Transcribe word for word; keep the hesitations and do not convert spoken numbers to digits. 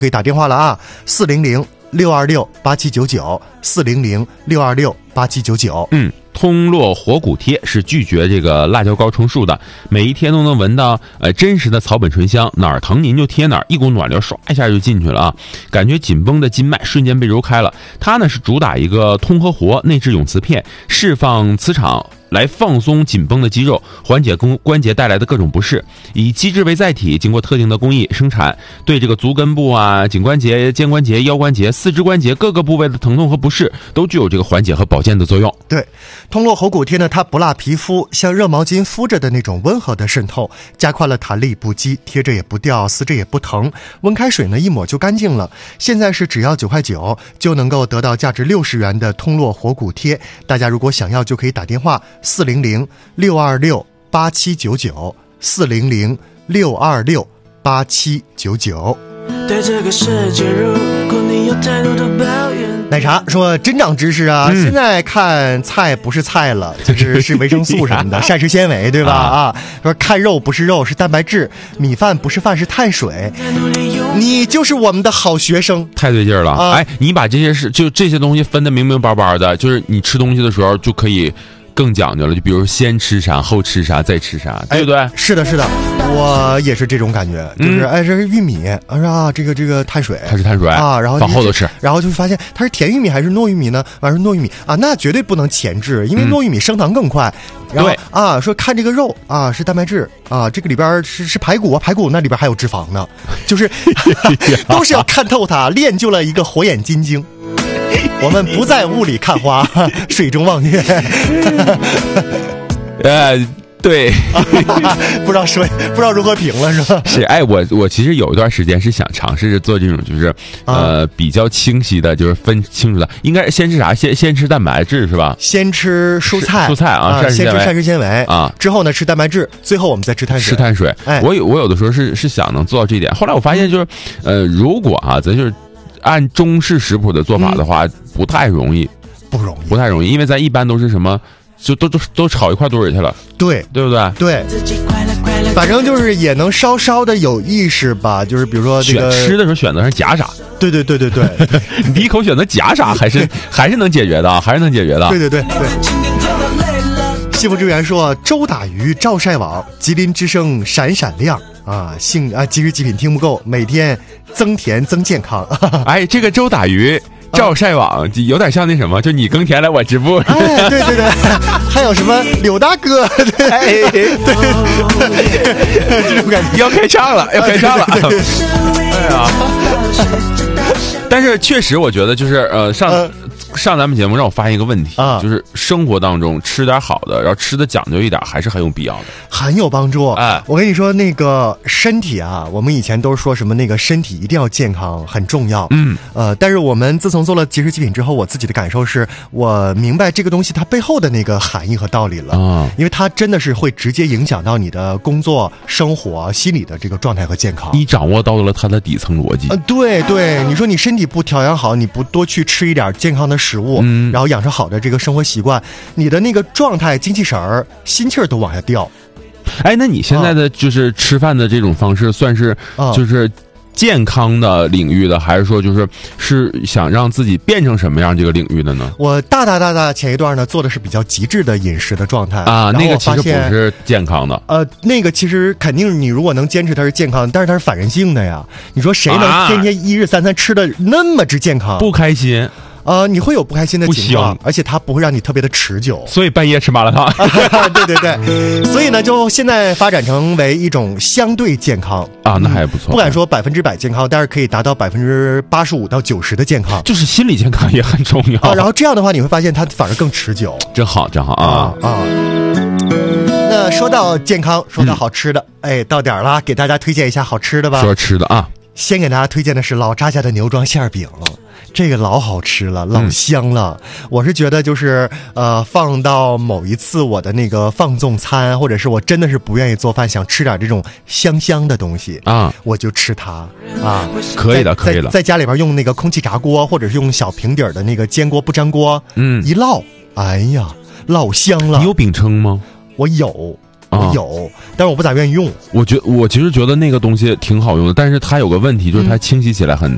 可以打电话了啊，四零零六二六八七九九，四零零六二六八七九九。 嗯。通络活骨贴是拒绝这个辣椒膏充数的，每一天都能闻到呃真实的草本醇香，哪儿疼您就贴哪儿，一股暖流唰一下就进去了啊，感觉紧绷的筋脉瞬间被揉开了。它呢是主打一个通和活内置永磁片，释放磁场来放松紧绷的肌肉，缓解关节带来的各种不适。以机制为载体，经过特定的工艺生产，对这个足根部啊、颈关节、肩关节、腰关节、四肢关节各个部位的疼痛和不适，都具有这个缓解和保健的作用。 对，通络活骨贴呢，它不辣皮肤，像热毛巾敷着的那种温和的渗透，加快了弹力不羁，贴着也不掉，撕着也不疼，温开水呢一抹就干净了。现在是只要九块九就能够得到价值六十元的通络活骨贴，大家如果想要就可以打电话四零零六二六八七九九，四零零六二六八七九九。对这个世界，如果你有太多的抱怨。奶茶说真长知识啊、嗯、现在看菜不是菜了，就是是维生素什么的膳食纤维，对吧？啊，说看肉不是肉，是蛋白质，米饭不是饭，是碳水。你就是我们的好学生， 太对劲儿了、啊、哎，你把这些事就这些东西分得明明白白的，就是你吃东西的时候就可以更讲究了，就比如先吃啥，后吃啥，再吃啥，对不对？ 哎、是的，是的，我也是这种感觉，就是、嗯、哎，这是玉米啊，这个这个碳水， 它是碳水啊，然后往后头吃， 然后就发现它是甜玉米还是糯玉米呢？完是糯玉米啊，那绝对不能前置，因为糯玉米升糖更快。嗯、然后对啊，说看这个肉啊是蛋白质啊，这个里边是是排骨，排骨那里边还有脂肪呢，就是都是要看透它，练就了一个火眼金睛。我们不在雾里看花，水中望月。 呃，对， 不知道说不知道如何评了是吧？ 是，哎，我我其实有一段时间是想尝试着做这种，就是呃、啊、比较清晰的，就是分清楚的，应该先吃啥？先先吃蛋白质是吧？ 先吃蔬菜， 蔬菜啊， 啊先吃膳食纤维啊， 之后呢吃蛋白质，最后我们再吃碳水。 吃碳水，哎，我有我有的时候是是想能做到这一点，后来我发现就是，呃，如果啊，咱就是按中式食谱的做法的话，嗯、不太容易， 不容易， 不太容易，因为咱一般都是什么。就都都都炒一块堆儿去了， 对对不对？ 对，反正就是也能稍稍的有意识吧，就是比如说这个选吃的时候选择是夹啥， 对对对对对， 你第一口选择夹啥还是还是能解决的，还是能解决的， 对对对对。幸福之源说周打鱼照晒网，吉林之声闪闪亮啊，幸啊即日极品听不够，每天增甜增健康。 哎，这个周打鱼。照晒网有点像那什么，就你耕田来我织布， 哎，对对对，还有什么柳大哥，对、哎、对对对，这种感觉要开唱了，要开唱了，哎呀！但是确实，我觉得就是呃上。呃上咱们节目让我发现一个问题啊，就是生活当中吃点好的，然后吃的讲究一点，还是很有必要的， 很有帮助。 哎， 我跟你说，那个身体啊，我们以前都是说什么那个身体一定要健康，很重要。 嗯， 呃，但是我们自从做了即食极品之后，我自己的感受是，我明白这个东西它背后的那个含义和道理了啊，因为它真的是会直接影响到你的工作、生活、心理的这个状态和健康。 你掌握到了它的底层逻辑。 呃，对对，你说你身体不调养好，你不多去吃一点健康的食物，嗯，然后养成好的这个生活习惯，你的那个状态、精气神儿、心气儿都往下掉。 哎，那你现在的就是吃饭的这种方式，算是就是健康的领域的，还是说就是是想让自己变成什么样这个领域的呢？ 我大大大大前一段呢做的是比较极致的饮食的状态啊，那个其实不是健康的。 呃，那个其实肯定你如果能坚持它是健康，但是它是反人性的呀。你说谁能天天一日三餐吃的那么之健康？ 不开心。 呃，你会有不开心的情况，而且它不会让你特别的持久， 所以半夜吃麻辣烫。 对对对，所以呢，就现在发展成为一种相对健康啊，那还不错。 不敢说百分之百健康，但是可以达到百分之八十五到九十的健康， 就是心理健康也很重要啊。然后这样的话，你会发现它反而更持久， 真好，真好啊啊。 那说到健康，说到好吃的，嗯、哎，到点儿了，给大家推荐一下好吃的吧。 说吃的啊， 先给大家推荐的是老张家的牛庄馅饼了。这个老好吃了，老香了、嗯、我是觉得就是呃，放到某一次我的那个放纵餐，或者是我真的是不愿意做饭，想吃点这种香香的东西啊， 我就吃它啊， 可以的可以的， 在家里边用那个空气炸锅，或者是用小平底的那个煎锅不粘锅，嗯，一烙，哎呀，老香了。 你有饼铛吗？ 我有我有、啊，但是我不咋愿意用。 我觉我其实觉得那个东西挺好用的，但是它有个问题，就是它清洗起来很